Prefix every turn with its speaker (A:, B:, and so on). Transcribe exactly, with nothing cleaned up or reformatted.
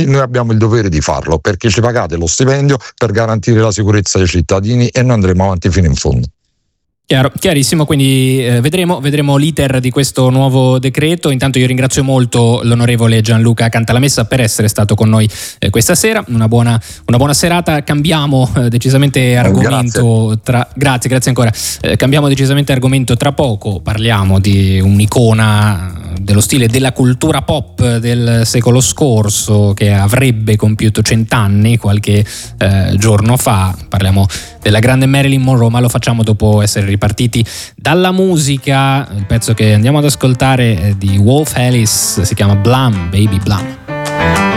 A: quindi noi abbiamo il dovere di farlo, perché ci pagate lo stipendio per garantire la sicurezza dei cittadini e noi andremo avanti fino in fondo.
B: Chiaro, chiarissimo, quindi eh, vedremo, vedremo l'iter di questo nuovo decreto. Intanto io ringrazio molto l'onorevole Gianluca Cantalamessa per essere stato con noi eh, questa sera. Una buona, una buona serata. Cambiamo eh, decisamente argomento.
A: Grazie.
B: Tra, grazie, grazie ancora. Eh, cambiamo decisamente argomento tra poco. Parliamo di un'icona dello stile della cultura pop del secolo scorso che avrebbe compiuto cent'anni qualche eh, giorno fa. Parliamo della grande Marilyn Monroe, ma lo facciamo dopo essere ripartiti dalla musica. Il pezzo che andiamo ad ascoltare è di Wolf Alice, si chiama Blum, Baby Blum.